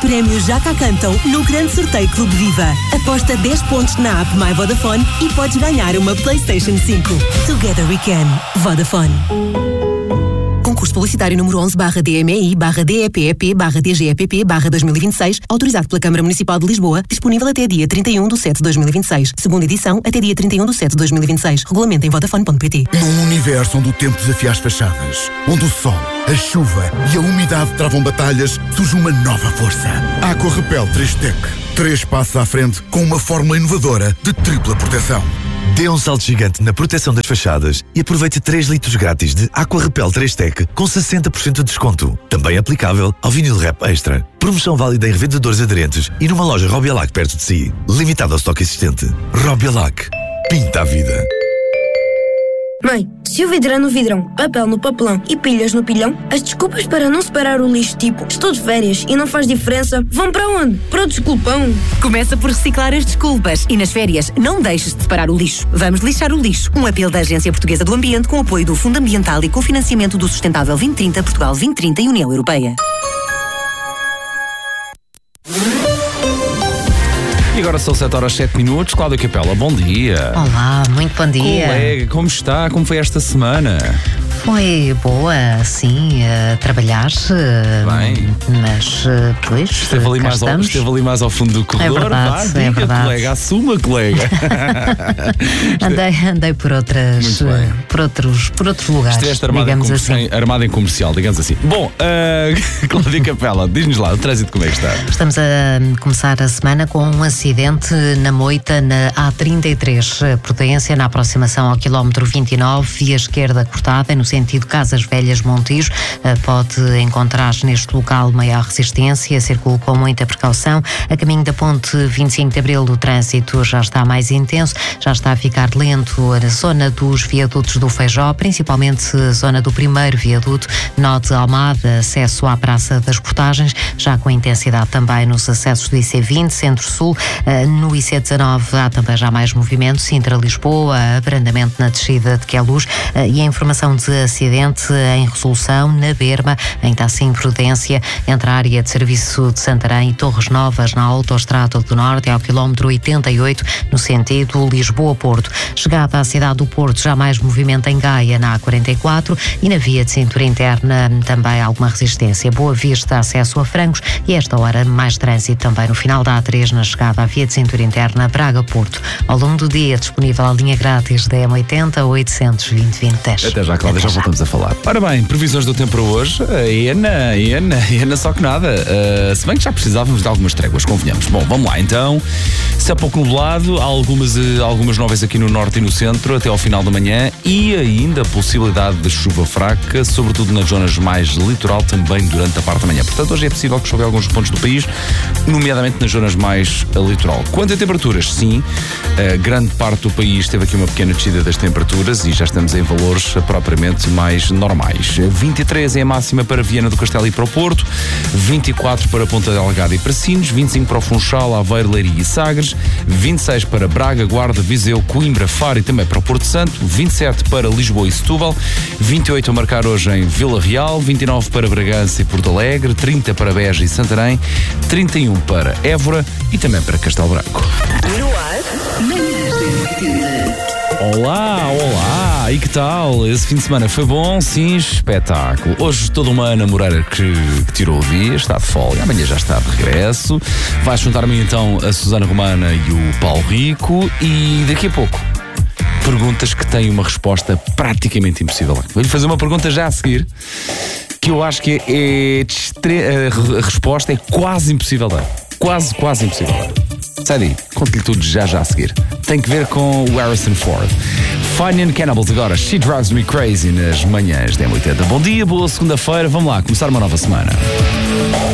prémios já cá cantam no grande sorteio Clube Viva. Aposta 10 pontos na app My Vodafone e podes ganhar uma PlayStation 5. Together we can. Vodafone. Concurso publicitário número 11/DMI/DEPEP/DGEPP/2026, autorizado pela Câmara Municipal de Lisboa, disponível até dia 31/7/2026. Segunda edição até dia 31/7/2026. Regulamento em vodafone.pt. Num universo onde o tempo desafia as fachadas, onde o sol, a chuva e a umidade travam batalhas, surge uma nova força. Aqua Repel 3-Tech. 3 passos à frente com uma fórmula inovadora de tripla proteção. Dê um salto gigante na proteção das fachadas e aproveite 3 litros grátis de Aqua Repel 3-Tech com 60% de desconto. Também aplicável ao vinil Rap Extra. Promoção válida em revendedores aderentes e numa loja Robialac perto de si. Limitado ao estoque existente. Robialac. Pinta a vida. Mãe, se o vidro é no vidrão, papel no papelão e pilhas no pilhão, as desculpas para não separar o lixo tipo estou de férias e não faz diferença vão para onde? Para o desculpão. Começa por reciclar as desculpas e nas férias não deixes de separar o lixo. Vamos lixar o lixo. Um apelo da Agência Portuguesa do Ambiente com apoio do Fundo Ambiental e cofinanciamento do Sustentável 2030, Portugal 2030 e União Europeia. E agora são 7h07. Cláudia Capela, bom dia. Olá, muito bom dia. Colega, como está? Como foi esta semana? Foi boa, sim, a trabalhar. Bem. Mas, pois, esteve ali mais ao fundo do corredor. É verdade, diga, é verdade. Colega, assuma, colega. andei por outros lugares, Estiveste digamos assim. armada em comercial, digamos assim. Bom, Cláudia Capela, diz-nos lá, o trânsito como é que está? Estamos a começar a semana com um acidente na moita na A33, Prudência, na aproximação ao quilómetro 29, via esquerda cortada, no sentido Casas Velhas Montijo. Pode encontrar neste local maior resistência, circule com muita precaução. A caminho da ponte 25 de Abril, o trânsito já está mais intenso, já está a ficar lento na zona dos viadutos do Feijó, principalmente a zona do primeiro viaduto, Nó de Almada, acesso à Praça das Portagens, já com intensidade também nos acessos do IC20, Centro-Sul. No IC19 há também já mais movimento, Sintra-Lisboa, abrandamento na descida de Queluz e a informação de acidente em resolução na Berma, ainda assim prudência, entre a área de serviço de Santarém e Torres Novas, na Autoestrada do Norte, ao quilómetro 88, no sentido Lisboa-Porto. Chegada à cidade do Porto, já mais movimento em Gaia, na A44, e na via de cintura interna também alguma resistência. Boa Vista, acesso a Francos, e esta hora mais trânsito também no final da A3, na chegada à via de cintura interna Braga-Porto. Ao longo do dia, disponível a linha grátis da M80 820-2010. Até já, Cláudia, já voltamos a falar. Ora bem, previsões do tempo para hoje. Iena, só que nada. Se bem que já precisávamos de algumas tréguas, convenhamos. Bom, vamos lá então. Se é pouco nublado, há algumas nuvens aqui no norte e no centro até ao final da manhã e ainda a possibilidade de chuva fraca, sobretudo nas zonas mais litoral, também durante a parte da manhã. Portanto, hoje é possível que chova em alguns pontos do país, nomeadamente nas zonas mais litoral. Quanto a temperaturas, sim, grande parte do país teve aqui uma pequena descida das temperaturas e já estamos em valores propriamente mais normais. 23 é a máxima para Viana do Castelo e para o Porto, 24 para Ponta Delgada e para Sines, 25 para o Funchal, Aveiro, Leiria e Sagres, 26 para Braga, Guarda, Viseu, Coimbra, Faro e também para o Porto Santo, 27 para Lisboa e Setúbal, 28 a marcar hoje em Vila Real, 29 para Bragança e Porto Alegre, 30 para Beja e Santarém, 31 para Évora e também para Castelo Branco. Olá, e que tal? Esse fim de semana foi bom? Sim, espetáculo. Hoje toda uma namoreira que tirou o dia, está de folga, amanhã já está de regresso. Vai juntar-me então a Susana Romana e o Paulo Rico e daqui a pouco perguntas que têm uma resposta praticamente impossível. Vou-lhe fazer uma pergunta já a seguir que eu acho que a resposta é quase impossível dar. Quase impossível dar. Sai daí, conto-lhe tudo já a seguir. Tem que ver com o Harrison Ford. Fine and Cannibals agora, She Drives Me Crazy nas manhãs da M80. Bom dia, boa segunda-feira, vamos lá, começar uma nova semana.